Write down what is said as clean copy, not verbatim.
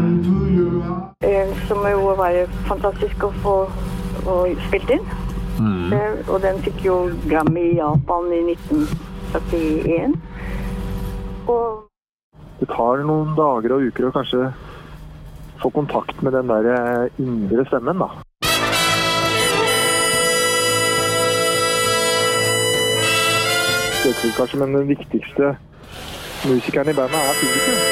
Som jo var fantastisk å få spilt inn. Og den fikk jo Grammy i Japan i 1971. Og det tar noen dager og uker å kanskje få kontakt med den der indre stemmen, da. Det er kanskje, men den viktigste musikeren i bandet publikum.